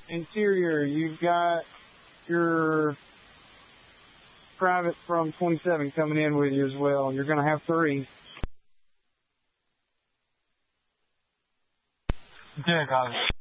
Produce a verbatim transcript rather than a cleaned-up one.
Interior, you've got your private from twenty-seven coming in with you as well. You're going to have three. Yeah, got it.